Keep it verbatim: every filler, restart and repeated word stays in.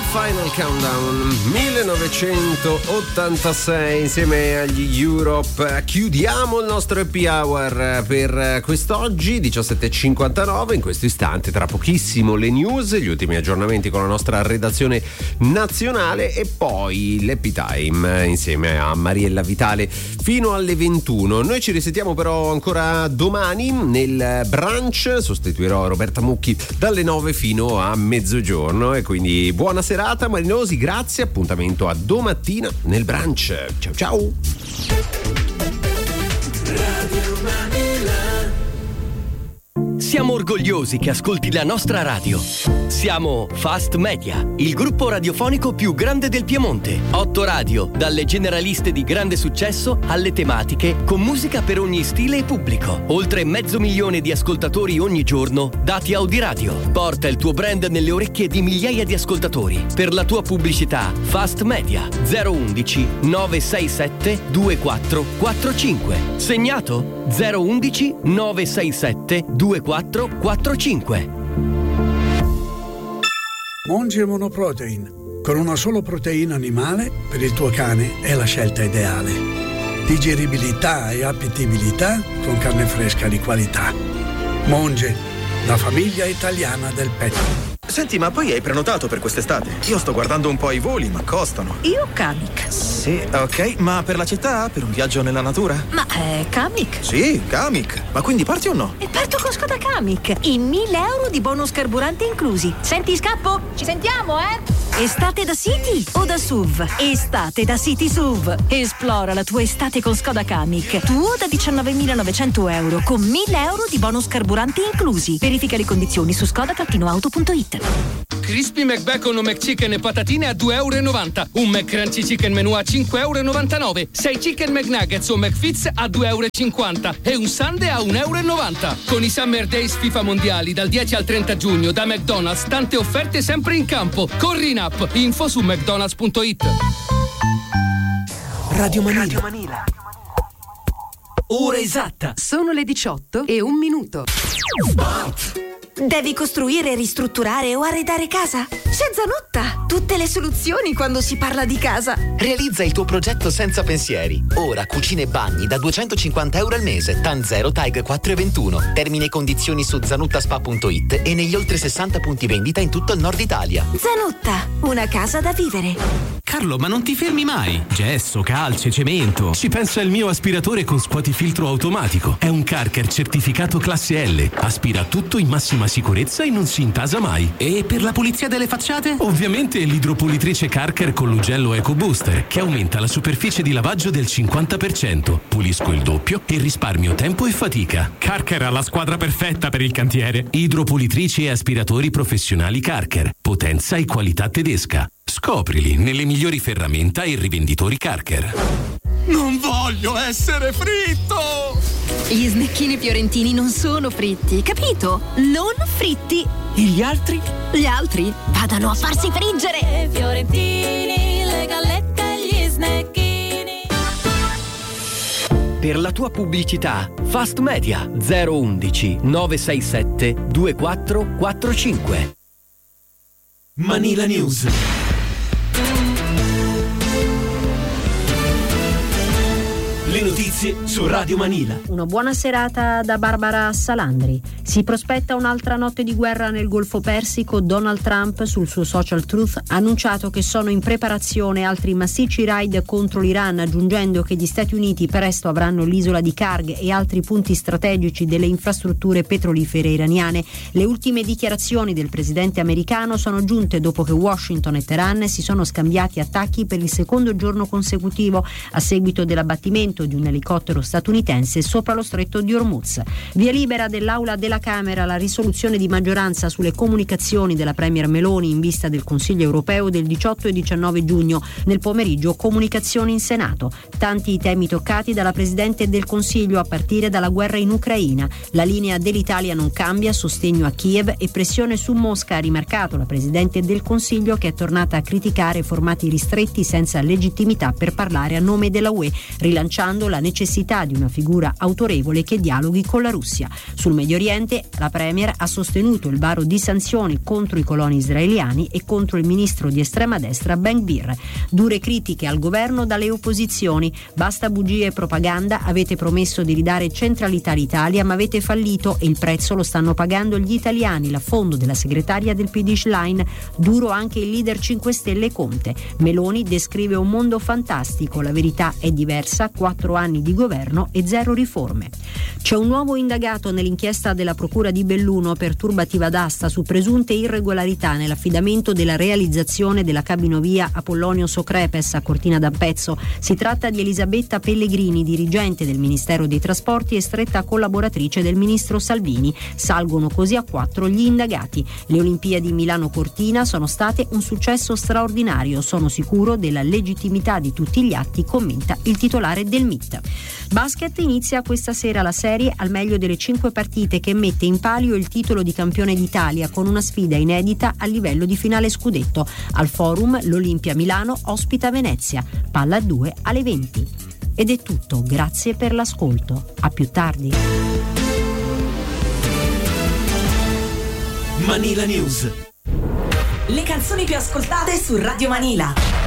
Final Countdown millenovecentottantasei insieme agli Europe. Chiudiamo il nostro happy hour per quest'oggi diciassette e cinquantanove. In questo istante, tra pochissimo, le news, gli ultimi aggiornamenti con la nostra redazione nazionale e poi l'happy time insieme a Mariella Vitale fino alle ventuno. Noi ci risentiamo però ancora domani nel brunch. Sostituirò Roberta Mucchi dalle nove fino a mezzogiorno e quindi buona serata marinosi, grazie, appuntamento a domattina nel brunch. Ciao ciao. Siamo orgogliosi che ascolti la nostra radio. Siamo Fast Media, il gruppo radiofonico più grande del Piemonte. Otto radio, dalle generaliste di grande successo alle tematiche, con musica per ogni stile e pubblico. Oltre mezzo milione di ascoltatori ogni giorno, dati Audiradio. Porta il tuo brand nelle orecchie di migliaia di ascoltatori. Per la tua pubblicità, Fast Media zero undici nove sei sette due quattro quattro cinque. Segnato zero undici nove sei sette due quattro quattro cinque. Monge Monoprotein, con una sola proteina animale per il tuo cane è la scelta ideale. Digeribilità e appetibilità con carne fresca di qualità. Monge, la famiglia italiana del pet. Senti, ma poi hai prenotato per quest'estate? Io sto guardando un po' i voli, ma costano. Io Kamiq. Sì, ok, ma per la città? Per un viaggio nella natura? Ma è Kamiq? Sì, Kamiq. Ma quindi parti o no? E parto con Skoda Kamiq. In mille euro di bonus carburante inclusi. Senti, scappo? Ci sentiamo, eh? Estate da City o da S U V? Estate da City S U V. Esplora la tua estate con Skoda Kamiq. Tuo da diciannovemilanovecento euro con mille euro di bonus carburante inclusi. Verifica le condizioni su skoda auto punto it. Crispy McBacon o McChicken e patatine a due euro e novanta. Un McCrunchy Chicken Menù a cinque euro e novantanove. sei Chicken McNuggets o McFits a due euro e cinquanta. E un Sundae a un euro e novanta. Con i Summer Days FIFA Mondiali dal dieci al trenta giugno da McDonald's, tante offerte sempre in campo. Corri in app. Info su mcdonalds punto it. Radio Manila. Radio Manila. Ora esatta. Sono le diciotto e un minuto. Spot. Devi costruire, ristrutturare o arredare casa? C'è Zanotta! Tutte le soluzioni quando si parla di casa. Realizza il tuo progetto senza pensieri. Ora cucine e bagni da duecentocinquanta euro al mese. TAN zero T A G quattro e ventuno. Termini e condizioni su zanuttaspa punto it e negli oltre sessanta punti vendita in tutto il nord Italia. Zanotta, una casa da vivere. Carlo, ma non ti fermi mai? Gesso, calce, cemento. Ci pensa il mio aspiratore con scuotifiltro automatico. È un Carker certificato classe L. Aspira tutto in massima sicurezza e non si intasa mai. E per la pulizia delle facciate? Ovviamente l'idropulitrice Carker con l'ugello Eco Booster, che aumenta la superficie di lavaggio del cinquanta per cento. Pulisco il doppio e risparmio tempo e fatica. Carker ha la squadra perfetta per il cantiere. Idropulitrici e aspiratori professionali Carker. Potenza e qualità tedesca. Scoprili nelle migliori ferramenta e rivenditori Carker. Non voglio essere fritto! Gli snecchini fiorentini non sono fritti, capito? Non fritti. E gli altri? Gli altri vadano a farsi friggere. Fiorentini, le gallette e gli snecchini. Per la tua pubblicità, Fast Media zero undici nove sei sette due quattro quattro cinque. Manila News. Le notizie su Radio Manila. Una buona serata da Barbara Salandri. Si prospetta un'altra notte di guerra nel Golfo Persico. Donald Trump sul suo social Truth ha annunciato che sono in preparazione altri massicci raid contro l'Iran, aggiungendo che gli Stati Uniti presto avranno l'isola di Karg e altri punti strategici delle infrastrutture petrolifere iraniane. Le ultime dichiarazioni del presidente americano sono giunte dopo che Washington e Teheran si sono scambiati attacchi per il secondo giorno consecutivo a seguito dell'abbattimento di un elicottero statunitense sopra lo stretto di Hormuz. Via libera dell'Aula della Camera la risoluzione di maggioranza sulle comunicazioni della Premier Meloni in vista del Consiglio europeo del diciotto e diciannove giugno. Nel pomeriggio comunicazioni in Senato. Tanti i temi toccati dalla Presidente del Consiglio, a partire dalla guerra in Ucraina. La linea dell'Italia non cambia, sostegno a Kiev e pressione su Mosca, ha rimarcato la Presidente del Consiglio, che è tornata a criticare formati ristretti senza legittimità per parlare a nome della U E, rilanciando sottolineando la necessità di una figura autorevole che dialoghi con la Russia. Sul Medio Oriente la Premier ha sostenuto il varo di sanzioni contro i coloni israeliani e contro il ministro di estrema destra Ben Gvir. Dure critiche al governo dalle opposizioni. Basta bugie e propaganda, avete promesso di ridare centralità all'Italia ma avete fallito e il prezzo lo stanno pagando gli italiani, l'affondo della segretaria del P D Schlein. Duro anche il leader cinque Stelle Conte. Meloni descrive un mondo fantastico, la verità è diversa, quattro anni di governo e zero riforme. C'è un nuovo indagato nell'inchiesta della Procura di Belluno per turbativa d'asta su presunte irregolarità nell'affidamento della realizzazione della cabinovia Apollonio Socrepes a Cortina d'Ampezzo. Si tratta di Elisabetta Pellegrini, dirigente del Ministero dei Trasporti e stretta collaboratrice del ministro Salvini. Salgono così a quattro gli indagati. Le Olimpiadi Milano-Cortina sono state un successo straordinario, sono sicuro della legittimità di tutti gli atti, commenta il titolare del M I T. Basket inizia questa sera la serie al meglio delle cinque partite che mette in palio il titolo di campione d'Italia con una sfida inedita a livello di finale scudetto. Al Forum l'Olimpia Milano ospita Venezia, palla a due alle venti. Ed è tutto, grazie per l'ascolto. A più tardi. Manila News. Le canzoni più ascoltate su Radio Manila.